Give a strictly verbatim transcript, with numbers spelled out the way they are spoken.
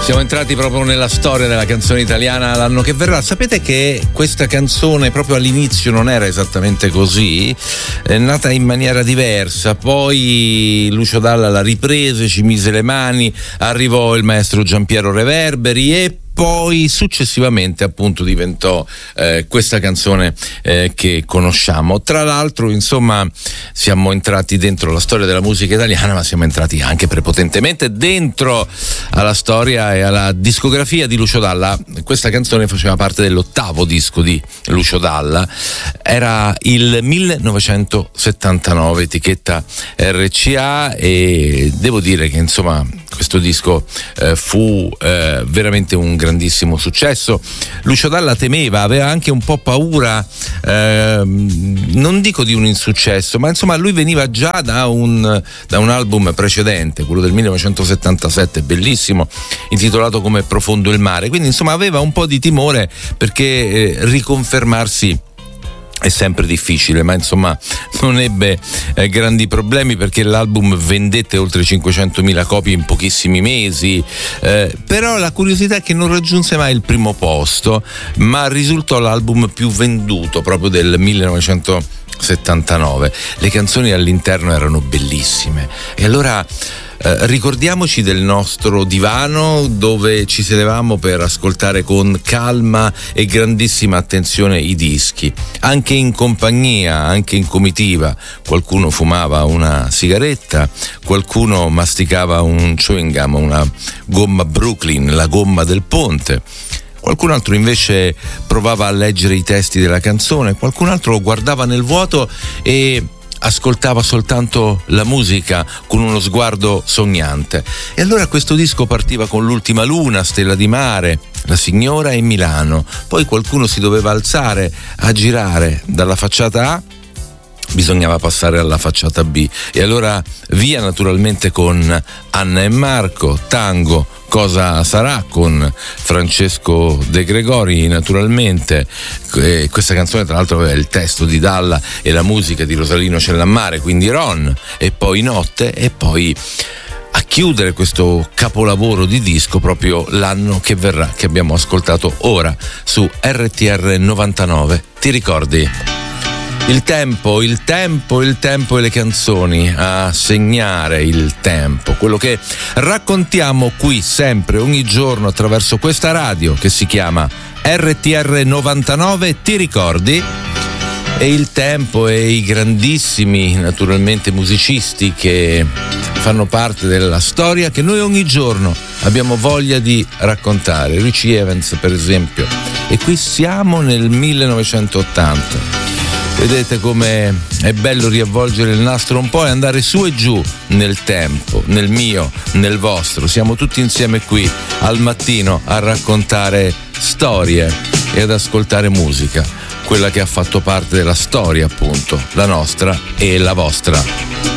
Siamo entrati proprio nella storia della canzone italiana l'anno che verrà. Sapete che questa canzone proprio all'inizio non era esattamente così, è nata in maniera diversa, poi Lucio Dalla la riprese, ci mise le mani, arrivò il maestro Giampiero Reverberi e poi successivamente appunto diventò eh, questa canzone eh, che conosciamo. Tra l'altro, insomma, siamo entrati dentro la storia della musica italiana, ma siamo entrati anche prepotentemente dentro alla storia e alla discografia di Lucio Dalla. Questa canzone faceva parte dell'ottavo disco di Lucio Dalla, era il millenovecentosettantanove, etichetta R C A, e devo dire che insomma questo disco eh, fu eh, veramente un grandissimo successo. Lucio Dalla temeva, aveva anche un po' paura, eh, non dico di un insuccesso, ma insomma lui veniva già da un, da un album precedente, quello del millenovecentosettantasette, bellissimo, intitolato Come profondo il mare, quindi insomma aveva un po' di timore perché eh, riconfermarsi è sempre difficile, ma insomma non ebbe eh, grandi problemi perché l'album vendette oltre cinquecentomila copie in pochissimi mesi, eh, però la curiosità è che non raggiunse mai il primo posto, ma risultò l'album più venduto proprio del millenovecentosettantanove. Le canzoni all'interno erano bellissime e allora Eh, ricordiamoci del nostro divano dove ci sedevamo per ascoltare con calma e grandissima attenzione i dischi, anche in compagnia, anche in comitiva. Qualcuno fumava una sigaretta, qualcuno masticava un chewing gum, una gomma Brooklyn, la gomma del ponte. Qualcun altro invece provava a leggere i testi della canzone, qualcun altro guardava nel vuoto e ascoltava soltanto la musica con uno sguardo sognante. E allora questo disco partiva con L'ultima luna, Stella di mare, La signora e Milano. Poi qualcuno si doveva alzare a girare dalla facciata A, bisognava passare alla facciata B, e allora via naturalmente con Anna e Marco, Tango, Cosa sarà, con Francesco De Gregori naturalmente. E questa canzone tra l'altro aveva il testo di Dalla e la musica di Rosalino Cellammare, quindi Ron, e poi Notte, e poi a chiudere questo capolavoro di disco proprio L'anno che verrà, che abbiamo ascoltato ora su R T R novantanove. Ti ricordi? Il tempo, il tempo, il tempo e le canzoni a segnare il tempo, quello che raccontiamo qui sempre, ogni giorno, attraverso questa radio che si chiama R T R novantanove. Ti ricordi? E il tempo e i grandissimi, naturalmente, musicisti che fanno parte della storia che noi ogni giorno abbiamo voglia di raccontare. Richie Evans, per esempio. E qui siamo nel millenovecentottanta. Vedete come è bello riavvolgere il nastro un po' e andare su e giù nel tempo, nel mio, nel vostro. Siamo tutti insieme qui al mattino a raccontare storie e ad ascoltare musica, quella che ha fatto parte della storia, appunto, la nostra e la vostra.